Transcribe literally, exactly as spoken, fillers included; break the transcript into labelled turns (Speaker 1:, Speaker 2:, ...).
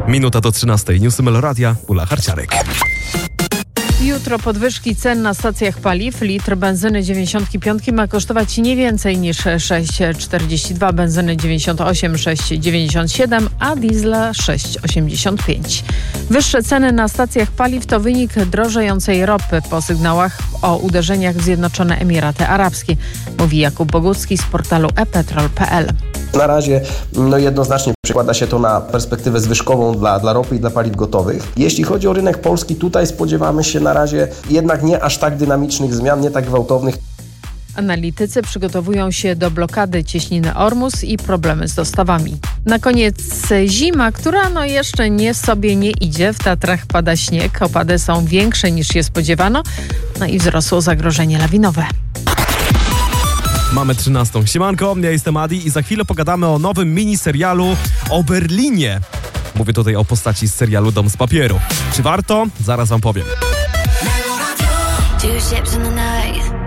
Speaker 1: Minuta do trzynastej. Newsy Meloradia, Ula Harciarek.
Speaker 2: Jutro podwyżki cen na stacjach paliw. Litr benzyny dziewięćdziesiąt pięć ma kosztować nie więcej niż sześć czterdzieści dwa, benzyny dziewięćdziesiąt osiem sześć dziewięćdziesiąt siedem, a diesla sześć osiemdziesiąt pięć. Wyższe ceny na stacjach paliw to wynik drożejącej ropy po sygnałach o uderzeniach w Zjednoczone Emiraty Arabskie, mówi Jakub Bogucki z portalu e petrol kropka pe el.
Speaker 3: Na razie no jednoznacznie przekłada się to na perspektywę zwyżkową dla, dla ropy i dla paliw gotowych. Jeśli chodzi o rynek polski, tutaj spodziewamy się na razie jednak nie aż tak dynamicznych zmian, nie tak gwałtownych.
Speaker 2: Analitycy przygotowują się do blokady cieśniny Ormus i problemy z dostawami. Na koniec zima, która no jeszcze nie sobie nie idzie. W Tatrach pada śnieg, opady są większe niż się spodziewano, no i wzrosło zagrożenie lawinowe.
Speaker 1: Mamy trzynastą. Siemanko, ja jestem Adi i za chwilę pogadamy o nowym miniserialu o Berlinie. Mówię tutaj o postaci z serialu Dom z papieru. Czy warto? Zaraz wam powiem.
Speaker 4: Two ships in the night.